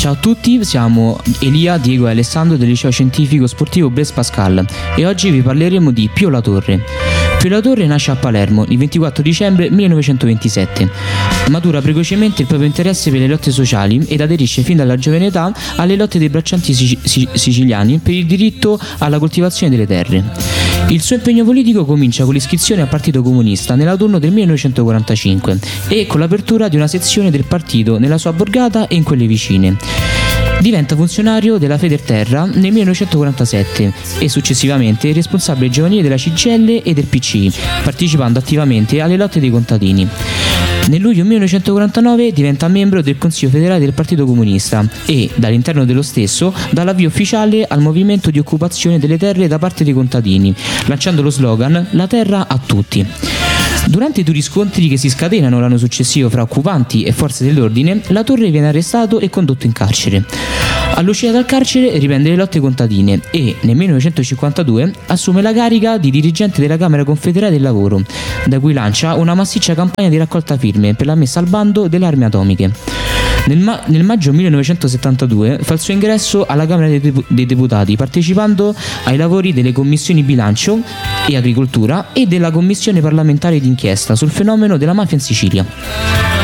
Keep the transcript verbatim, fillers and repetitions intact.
Ciao a tutti, siamo Elia, Diego e Alessandro del liceo scientifico sportivo Blaise Pascal e oggi vi parleremo di Pio La Torre. Pio La Torre nasce a Palermo il ventiquattro dicembre millenovecentoventisette. Matura precocemente il proprio interesse per le lotte sociali ed aderisce fin dalla giovane età alle lotte dei braccianti sic- sic- siciliani per il diritto alla coltivazione delle terre. Il suo impegno politico comincia con l'iscrizione al Partito Comunista nell'autunno del millenovecentoquarantacinque e con l'apertura di una sezione del partito nella sua borgata e in quelle vicine. Diventa funzionario della Federterra nel millenovecentoquarantasette e successivamente responsabile giovanile della C G I L e del P C I, partecipando attivamente alle lotte dei contadini. Nel luglio millenovecentoquarantanove diventa membro del Consiglio federale del Partito Comunista e, dall'interno dello stesso, dà l'avvio ufficiale al movimento di occupazione delle terre da parte dei contadini, lanciando lo slogan "La terra a tutti". Durante i duri scontri che si scatenano l'anno successivo fra occupanti e forze dell'ordine, La Torre viene arrestato e condotto in carcere. All'uscita dal carcere riprende le lotte contadine e, nel millenovecentocinquantadue, assume la carica di dirigente della Camera Confederale del Lavoro, da cui lancia una massiccia campagna di raccolta firme per la messa al bando delle armi atomiche. Nel, ma- nel maggio millenovecentosettantadue fa il suo ingresso alla Camera dei, Dep- dei Deputati, partecipando ai lavori delle commissioni bilancio e agricoltura e della commissione parlamentare d'inchiesta sul fenomeno della mafia in Sicilia.